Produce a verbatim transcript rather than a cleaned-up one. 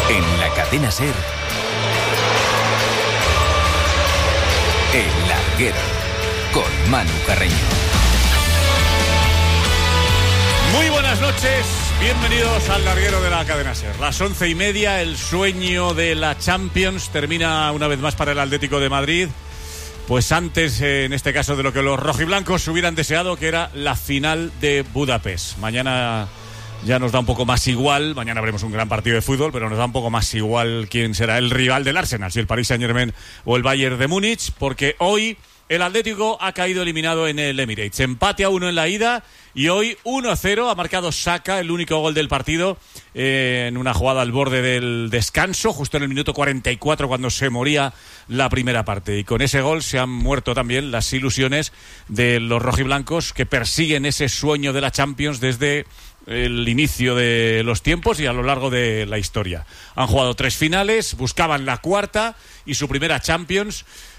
En la cadena SER, El Larguero, con Manu Carreño. Muy buenas noches, bienvenidos al Larguero de la cadena SER. Las once y media, el sueño de la Champions termina una vez más para el Atlético de Madrid. Pues antes, en este caso, de lo que los rojiblancos hubieran deseado, que era la final de Budapest. Mañana ya nos da un poco más igual, mañana veremos un gran partido de fútbol, pero nos da un poco más igual quién será el rival del Arsenal, si el Paris Saint-Germain o el Bayern de Múnich, porque hoy el Atlético ha caído eliminado en el Emirates. Empate a uno en la ida y hoy uno a cero ha marcado Saka, el único gol del partido, eh, en una jugada al borde del descanso, justo en el minuto cuarenta y cuatro, cuando se moría la primera parte. Y con ese gol se han muerto también las ilusiones de los rojiblancos, que persiguen ese sueño de la Champions desde el inicio de los tiempos y a lo largo de la historia. Han jugado tres finales, buscaban la cuarta y su primera Champions.